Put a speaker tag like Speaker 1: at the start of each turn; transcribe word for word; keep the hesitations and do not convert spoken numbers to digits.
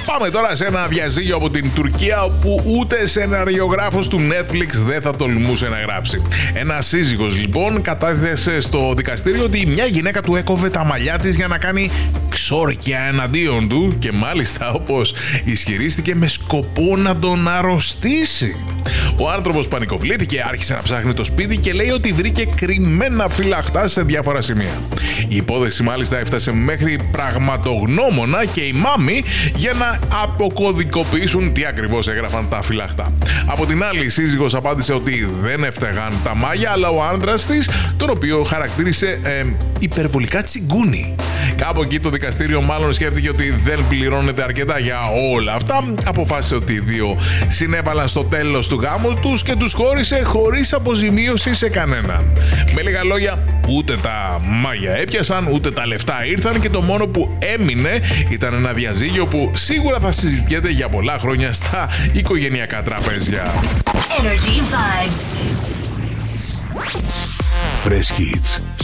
Speaker 1: Πάμε τώρα σε ένα διαζύγιο από την Τουρκία, όπου ούτε σεναριογράφος του Netflix δεν θα τολμούσε να γράψει. Ένα σύζυγος λοιπόν κατάθεσε στο δικαστήριο ότι μια γυναίκα του έκοβε τα μαλλιά της για να κάνει ξόρκια εναντίον του και μάλιστα, όπως ισχυρίστηκε, με σκοπό να τον αρρωστήσει. Ο άνθρωπος πανικοβλήθηκε, άρχισε να ψάχνει το σπίτι και λέει ότι βρήκε κρυμμένα φυλαχτά σε διάφορα σημεία. Η υπόθεση μάλιστα έφτασε μέχρι πραγματογνώμονα και η μάμη για να αποκωδικοποιήσουν τι ακριβώς έγραφαν τα φυλαχτά. Από την άλλη, η σύζυγος απάντησε ότι δεν έφταιγαν τα μάγια, αλλά ο άντρας της, τον οποίο χαρακτήρισε ε, υπερβολικά τσιγκούνι. Κάπου εκεί το δικαστήριο μάλλον σκέφτηκε ότι δεν πληρώνεται αρκετά για όλα αυτά. Αποφάσισε ότι οι δύο συνέβαλαν στο τέλος του γάμου τους και τους χώρισε χωρίς αποζημίωση σε κανέναν. Με λίγα λόγια, ούτε τα μάγια έπιασαν, ούτε τα λεφτά ήρθαν και το μόνο που έμεινε ήταν ένα διαζύγιο που σίγουρα θα συζητιέται για πολλά χρόνια στα οικογενειακά τραπέζια.
Speaker 2: Energy Vibes.
Speaker 3: Fresh Hits.